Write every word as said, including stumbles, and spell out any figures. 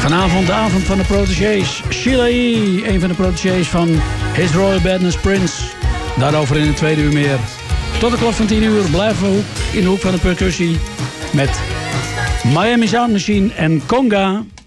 Vanavond de avond van de protégés. Sheila E., een van de protégés van His Royal Badness Prince. Daarover in het tweede uur meer. Tot de klok van tien uur blijven we in de hoek van de percussie met Miami Sound Machine en Conga.